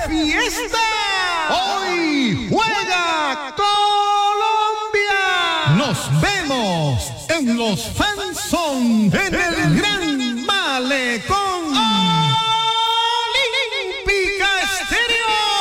fiesta. Hoy juega Colombia. Nos vemos en los Fanson en el Gran Malecón.